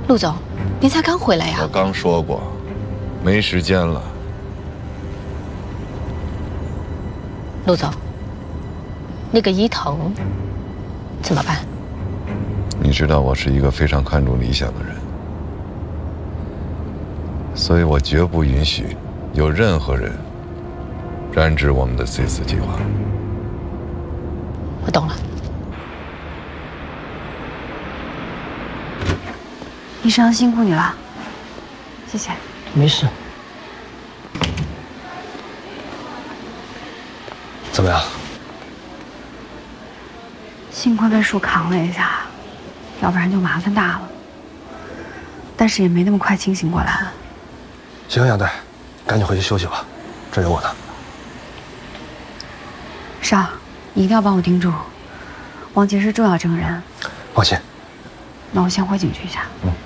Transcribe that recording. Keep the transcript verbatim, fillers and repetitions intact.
陆总，您才刚回来呀？ 我刚说过，没时间了。 陆总，那个伊藤怎么办？ 你知道我是一个非常看重理想的人，所以我绝不允许有任何人染指我们的 C 四计划。 我懂了。 医生辛苦你了，谢谢。 没事。怎么样？ 幸亏被树扛了一下，要不然就麻烦大了。但是也没那么快清醒过来。 行，杨队，赶紧回去休息吧，这有我呢。 少，你一定要帮我盯住，王杰是重要证人。 放心。 那我先回警局一下。 嗯。